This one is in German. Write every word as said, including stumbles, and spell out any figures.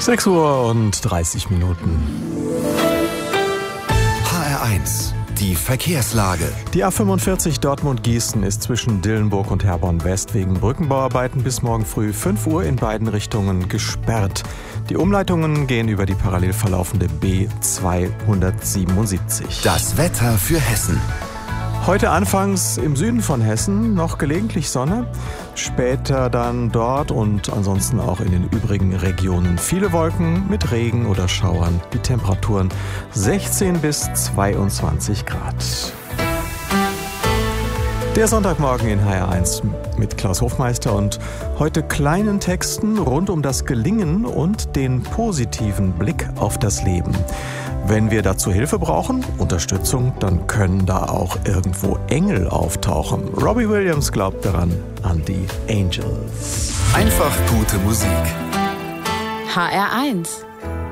sechs Uhr und dreißig Minuten. H R eins, die Verkehrslage. Die A fünfundvierzig Dortmund-Gießen ist zwischen Dillenburg und Herborn West wegen Brückenbauarbeiten bis morgen früh fünf Uhr in beiden Richtungen gesperrt. Die Umleitungen gehen über die parallel verlaufende B zweihundertsiebenundsiebzig. Das Wetter für Hessen. Heute anfangs im Süden von Hessen noch gelegentlich Sonne, später dann dort und ansonsten auch in den übrigen Regionen viele Wolken mit Regen oder Schauern. Die Temperaturen sechzehn bis zweiundzwanzig Grad. Der Sonntagmorgen in H R eins mit Klaus Hofmeister und heute kleinen Texten rund um das Gelingen und den positiven Blick auf das Leben. Wenn wir dazu Hilfe brauchen, Unterstützung, dann können da auch irgendwo Engel auftauchen. Robbie Williams glaubt daran, an die Angels. Einfach gute Musik. H R eins